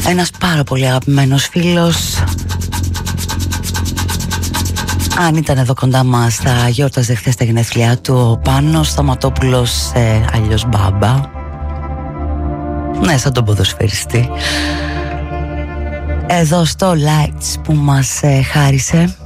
Ένας πάρα πολύ αγαπημένος φίλος, αν ήταν εδώ κοντά μας, θα γιόρταζε χθες τα γενέθλιά του, ο Πάνος Σταματόπουλος, αλλιώς Μπάμπα. Ναι, σαν τον ποδοσφαιριστή. Εδώ στο Lights που μας χάρισε